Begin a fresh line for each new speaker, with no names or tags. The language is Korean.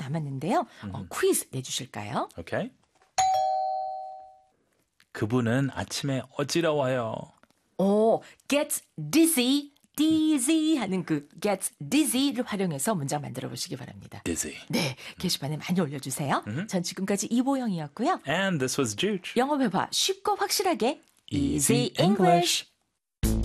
남았는데요. 퀴즈 내주실까요?
Okay. 그분은 아침에 어지러워요.
gets dizzy 하는 그 gets dizzy를 활용해서 문장 만들어 보시기 바랍니다.
Dizzy.
네, 게시판에 많이 올려주세요. 전 지금까지 이보영이었고요.
And this was Juge.
영어 회화 쉽고 확실하게
Easy
Easy English.